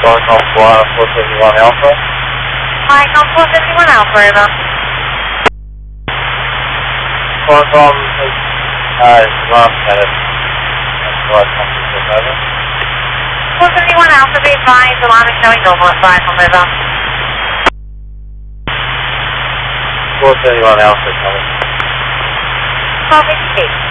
Qualcomm 471 Alpha. Qualcomm 471 Alpha, over. Qualcomm is last minute. That's Qualcomm over. 471 Alpha, be advised, alarm is showing normal at Qualcomm, over. 471 Alpha coming. 1256.